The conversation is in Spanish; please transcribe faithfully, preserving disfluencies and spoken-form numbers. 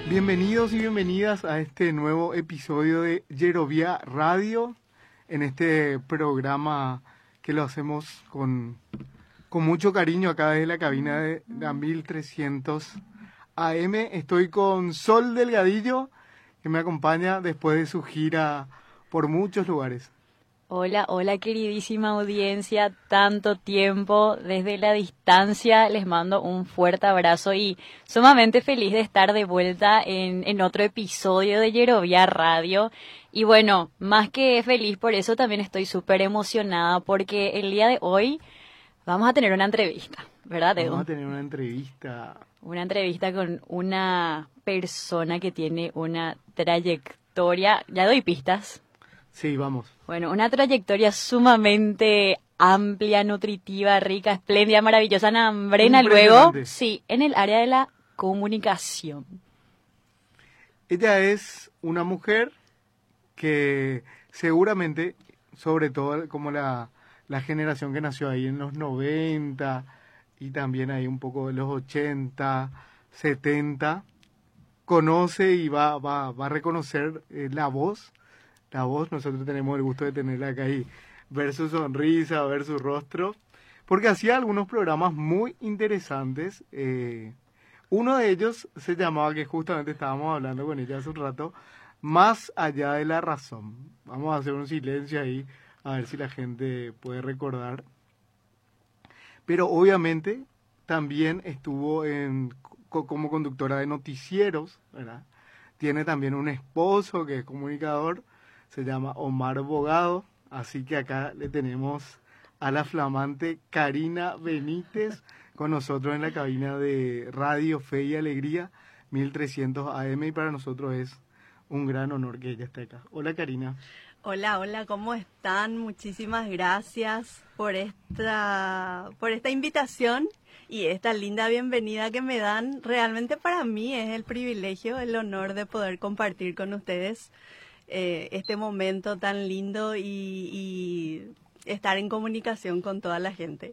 Bienvenidos y bienvenidas a este nuevo episodio de Yerovia Radio, en este programa que lo hacemos con, con mucho cariño acá desde la cabina de la mil trescientos A M. Estoy con Sol Delgadillo, que me acompaña después de su gira por muchos lugares. Hola, hola queridísima audiencia, tanto tiempo desde la distancia, les mando un fuerte abrazo y sumamente feliz de estar de vuelta en, en otro episodio de Yerovia Radio. Y bueno, más que feliz por eso también estoy súper emocionada porque el día de hoy vamos a tener una entrevista, ¿verdad, Edu? Vamos a tener una entrevista. Una entrevista con una persona que tiene una trayectoria, ya doy pistas. Sí, vamos. Bueno, una trayectoria sumamente amplia, nutritiva, rica, espléndida, maravillosa, nambrena luego, sí, en el área de la comunicación. Ella es una mujer que seguramente, sobre todo como la, la generación que nació ahí en los noventa y también ahí un poco de los ochenta, setenta, conoce y va, va, va a reconocer eh, la voz. La voz, nosotros tenemos el gusto de tenerla acá y ver su sonrisa, ver su rostro, porque hacía algunos programas muy interesantes. Eh, uno de ellos se llamaba, que justamente estábamos hablando con ella hace un rato, Más allá de la razón. Vamos a hacer un silencio ahí, a ver si la gente puede recordar. Pero obviamente también estuvo en, co- como conductora de noticieros, ¿verdad? Tiene también un esposo que es comunicador, se llama Omar Bogado, así que acá le tenemos a la flamante Karina Benítez con nosotros en la cabina de Radio Fe y Alegría mil trescientos A M, y para nosotros es un gran honor que ella esté acá. Hola, Karina. Hola, hola, ¿cómo están? Muchísimas gracias por esta, por esta invitación y esta linda bienvenida que me dan. Realmente para mí es el privilegio, el honor de poder compartir con ustedes eh, este momento tan lindo y, y estar en comunicación con toda la gente.